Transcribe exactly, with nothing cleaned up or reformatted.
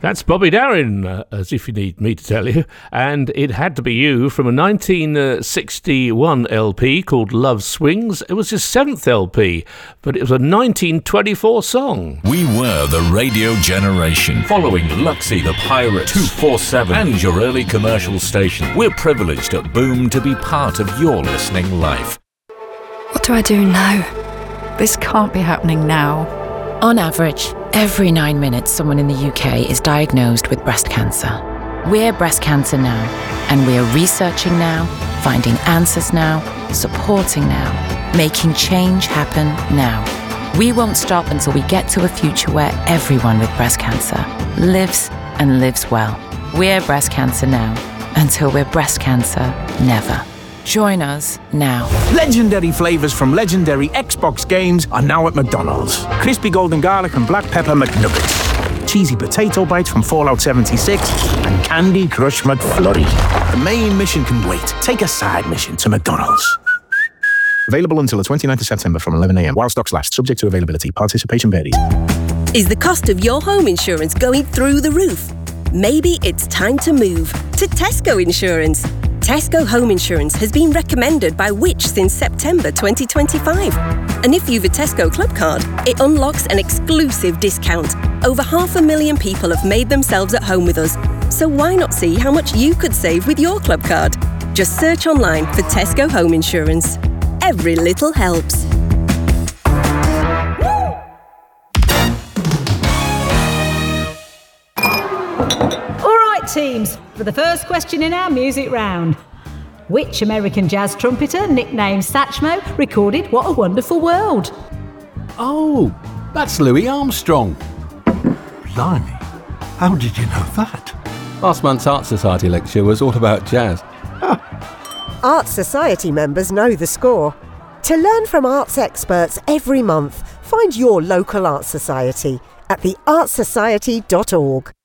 That's Bobby Darin, uh, as if you need me to tell you. And It Had to Be You from a nineteen sixty-one L P called Love Swings. It was his seventh L P, but it was a nineteen twenty-four song. We were the radio generation, following Luxy the Pirate, two forty-seven, and your early commercial station. We're privileged at Boom to be part of your listening life. What do I do now? This can't be happening now. On average, every nine minutes someone in the U K is diagnosed with breast cancer. We're Breast Cancer Now, and we're researching now, finding answers now, supporting now, making change happen now. We won't stop until we get to a future where everyone with breast cancer lives and lives well. We're Breast Cancer Now, until we're breast cancer never. Join us now. Legendary flavours from legendary Xbox games are now at McDonald's. Crispy golden garlic and black pepper McNuggets. Cheesy potato bites from Fallout seventy-six. And Candy Crush McFlurry. The main mission can wait. Take a side mission to McDonald's. Available until the twenty-ninth of September from eleven a.m. while stocks last. Subject to availability. Participation varies. Is the cost of your home insurance going through the roof? Maybe it's time to move to Tesco Insurance. Tesco Home Insurance has been recommended by Which since September twenty twenty-five. And if you've a Tesco Club card, it unlocks an exclusive discount. Over half a million people have made themselves at home with us. So why not see how much you could save with your club card? Just search online for Tesco Home Insurance. Every little helps. Teams, for the first question in our music round. Which American jazz trumpeter, nicknamed Satchmo, recorded What a Wonderful World? Oh, that's Louis Armstrong. Blimey, how did you know that? Last month's Art Society lecture was all about jazz. Art Society members know the score. To learn from arts experts every month, find your local Art Society at the art society dot org.